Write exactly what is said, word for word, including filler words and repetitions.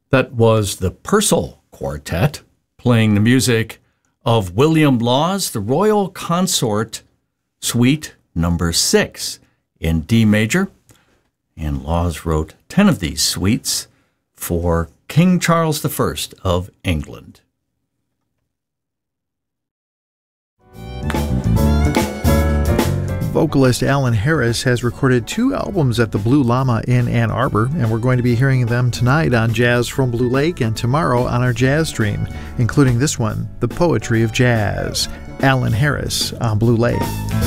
That was the Purcell Quartet playing the music of William Lawes' The Royal Consort Suite Number Six in D major. And Lawes wrote ten of these suites for King Charles the First of England. Vocalist Alan Harris has recorded two albums at the Blue Llama in Ann Arbor, and we're going to be hearing them tonight on Jazz from Blue Lake and tomorrow on our Jazz Stream, including this one, The Poetry of Jazz. Alan Harris on Blue Lake.